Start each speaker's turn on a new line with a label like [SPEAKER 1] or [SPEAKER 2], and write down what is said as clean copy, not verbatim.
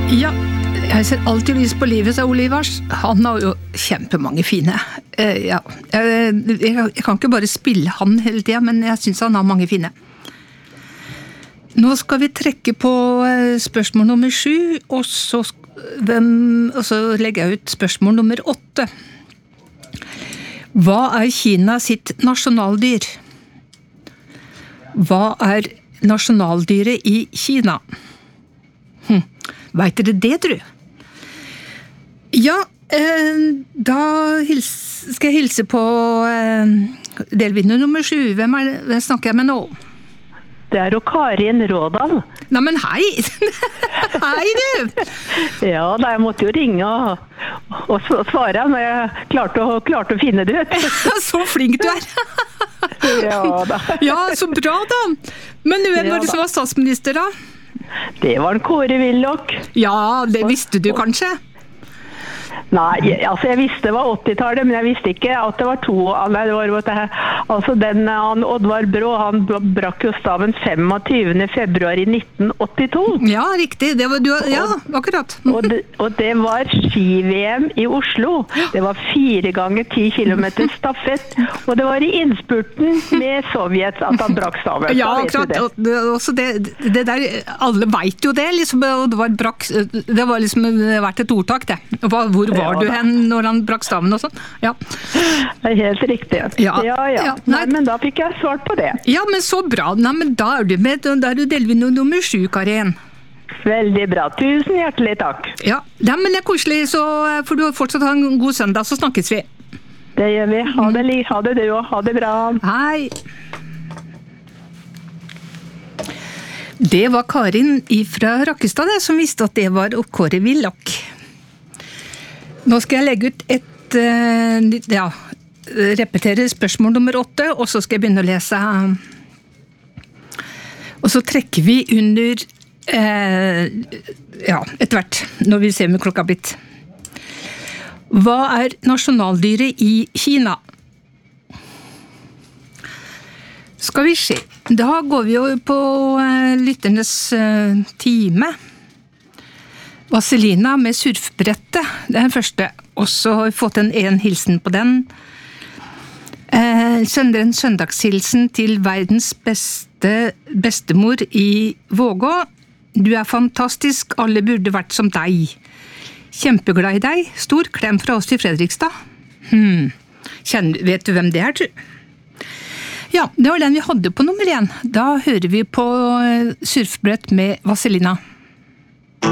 [SPEAKER 1] Ja, jeg ser alltid lys på livet, sa Olivars. Han har jo kjempemange fine. Jeg kan ikke bare spille han hele tiden, men jeg synes han har mange fine. Nå skal vi trekke på spørsmål nummer 7, og så legger jeg ut spørsmål nummer 8. Hva er Kina sitt nasjonaldyr? Hva er nasjonaldyret i Kina? Vet dere det, tror du? Ja, da skal jeg hilse på delvinner nummer 7. Hvem snakker jeg med nå?
[SPEAKER 2] Det er jo Karin Rådal.
[SPEAKER 1] Nei, men hei! Hei, du!
[SPEAKER 2] Ja, da jeg måtte jo ringe og svare når jeg klarte å finne det ut.
[SPEAKER 1] Så flink du er!
[SPEAKER 2] Ja da.
[SPEAKER 1] Ja, så bra da! Men hvem var det som var statsminister da?
[SPEAKER 2] Det var en Kåre Willoch.
[SPEAKER 1] Ja, det visste du kanskje?
[SPEAKER 2] Nei, altså jeg visste det var 80-tallet, men jeg visste ikke at det var Oddvar Brå, han brakk jo staven 25. februar i 1982.
[SPEAKER 1] Ja, riktig. Det var du, ja, akkurat.
[SPEAKER 2] Og det var ski-VM i Oslo. Det var 4 ganger 10 kilometer stafett, og det var i innspurten med Sovjet at han brakk staven.
[SPEAKER 1] Ja, akkurat. Det der, alle vet jo det, liksom, det var liksom vært et ordtak, det. Hvor var du hen når han brakk staven og sånn? Ja.
[SPEAKER 2] Det er helt riktig. Ja. Nei, men da fikk jeg svart på det.
[SPEAKER 1] Ja, men så bra. Nei, men da er du med. Da er du delvinner nummer 7, Karin.
[SPEAKER 2] Veldig bra. Tusen hjertelig takk.
[SPEAKER 1] Ja, men det er koselig, så får du fortsatt ha en god søndag, så snakkes vi.
[SPEAKER 2] Det gjør vi. Ha det du og ha det bra.
[SPEAKER 1] Hei. Det var Karin fra Rakkestad som visste at det var Kåre Willoch. Nå skal jeg legge ut repetere spørsmål nummer 8, og så skal jeg begynne å lese. Og så trekker vi under, etter hvert, når vi ser med klokka blitt. Hva er nasjonaldyret i Kina? Skal vi se. Da går vi jo på lytternes time. Vaselina med surfbrettet, det er den første. Og så har vi fått en hilsen på den. Sender en søndagshilsen til verdens bestemor i Vågå. Du er fantastisk, alle burde vært som deg. Kjempeglad i deg. Stor klem fra oss til Fredrikstad. Vet du hvem det er, tror du? Ja, det var den vi hadde på nummer 1. Da hører vi på surfbrett med Vaselina.